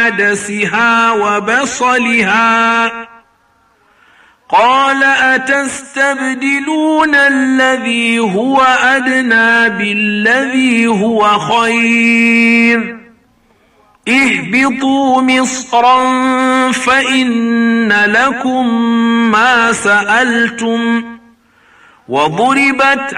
وعدسها وبصلها قال أتستبدلون الذي هو أدنى بالذي هو خير اهبطوا مصرا فإن لكم ما سألتم وضربت